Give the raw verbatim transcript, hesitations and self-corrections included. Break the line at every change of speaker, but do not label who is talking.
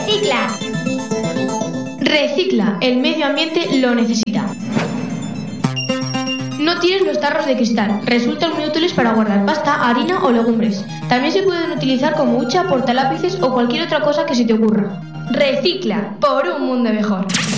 Recicla.
Recicla, el medio ambiente lo necesita. No tires los tarros de cristal, resultan muy útiles para guardar pasta, harina o legumbres. También se pueden utilizar como hucha, portalápices o cualquier otra cosa que se te ocurra. Recicla, por un mundo mejor.